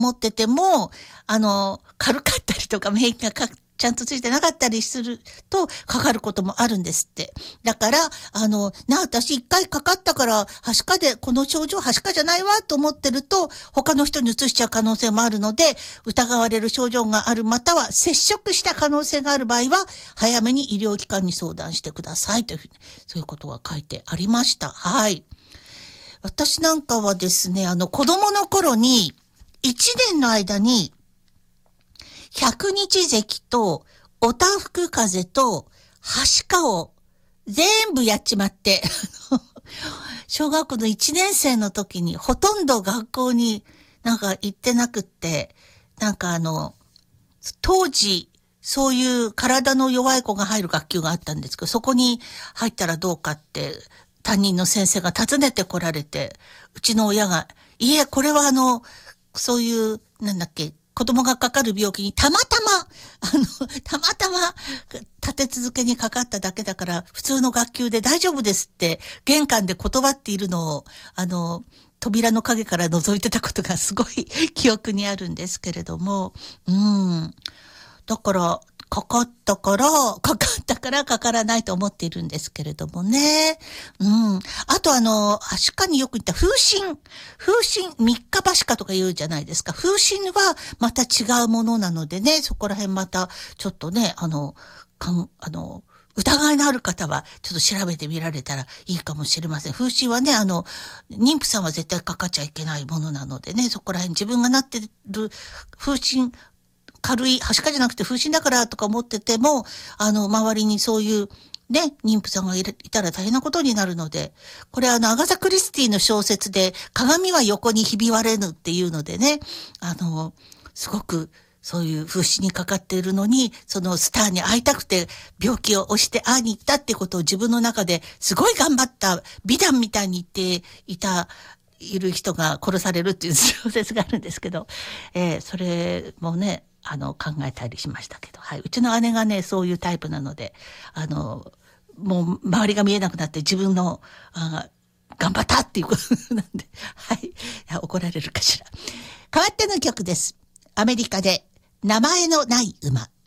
持ってても、軽かったりとか、免疫がちゃんとついてなかったりすると、かかることもあるんですって。だから、私一回かかったから、はしかで、この症状はしかじゃないわと思ってると、他の人に移しちゃう可能性もあるので、疑われる症状がある、または接触した可能性がある場合は、早めに医療機関に相談してくださいというふうに、そういうことが書いてありました。はい。私なんかはですね、子供の頃に、1年の間に、百日咳と、おたふく風邪と、はしかを全部やっちまって、小学校の1年生の時にほとんど学校になんか行ってなくって、なんか当時、そういう体の弱い子が入る学級があったんですけど、そこに入ったらどうかって、担任の先生が訪ねて来られて、うちの親が、いえ、これはそういう、子供がかかる病気にたまたま立て続けにかかっただけだから、普通の学級で大丈夫ですって、玄関で断っているのを、扉の影から覗いてたことがすごい記憶にあるんですけれども、だから、かかったからかからないと思っているんですけれどもね。あとはしかによく言った風疹、三日歯科とか言うじゃないですか。風疹はまた違うものなのでね、そこら辺また、ちょっとね、疑いのある方は、ちょっと調べてみられたらいいかもしれません。風疹はね、妊婦さんは絶対かかっちゃいけないものなのでね、そこら辺自分がなってる風疹、軽い、はしかじゃなくて風疹だからとか思ってても、周りにそういう、ね、妊婦さんがいたら大変なことになるので、これアガサ・クリスティの小説で、鏡は横にひび割れぬっていうのでね、すごく、そういう風疹にかかっているのに、そのスターに会いたくて病気を押して会いに行ったってことを自分の中ですごい頑張った美談みたいに言っている人が殺されるっていう小説があるんですけど、それもね、考えたりしましたけど、はい。うちの姉がね、そういうタイプなので、もう周りが見えなくなって自分の、頑張ったっていうことなんで、はい。怒られるかしら。代わっての曲です。アメリカで名前のない馬。